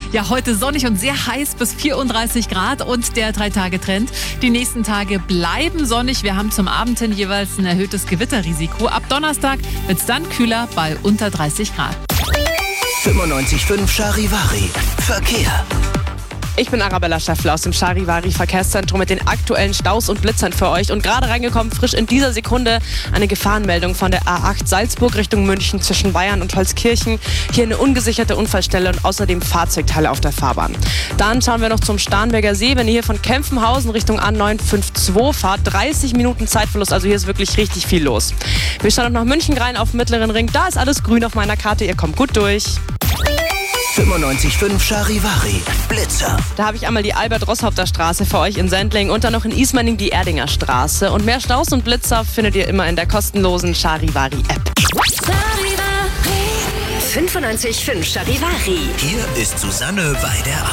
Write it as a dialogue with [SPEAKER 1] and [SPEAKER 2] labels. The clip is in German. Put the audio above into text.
[SPEAKER 1] Ja, heute sonnig und sehr heiß bis 34 Grad und der 3-Tage-Trend. Die nächsten Tage bleiben sonnig. Wir haben zum Abend hin jeweils ein erhöhtes Gewitterrisiko. Ab Donnerstag wird es dann kühler bei unter 30 Grad.
[SPEAKER 2] 95.5 Charivari. Verkehr.
[SPEAKER 3] Ich bin Arabella Schäffler aus dem Charivari Verkehrszentrum mit den aktuellen Staus und Blitzern für euch. Und gerade reingekommen, frisch in dieser Sekunde, eine Gefahrenmeldung von der A8 Salzburg Richtung München zwischen Bayern und Holzkirchen. Hier eine ungesicherte Unfallstelle und außerdem Fahrzeugteile auf der Fahrbahn. Dann schauen wir noch zum Starnberger See. Wenn ihr hier von Kempfenhausen Richtung A952 fahrt, 30 Minuten Zeitverlust, also hier ist wirklich richtig viel los. Wir schauen noch nach München rein auf dem Mittleren Ring. Da ist alles grün auf meiner Karte, ihr kommt gut durch.
[SPEAKER 2] 95.5 Charivari. Blitzer.
[SPEAKER 3] Da habe ich einmal die Albert-Roßhaupter Straße für euch in Sendling und dann noch in Ismaning die Erdinger Straße. Und mehr Staus und Blitzer findet ihr immer in der kostenlosen Charivari-App.
[SPEAKER 4] 95.5 Charivari.
[SPEAKER 2] Hier ist Susanne bei der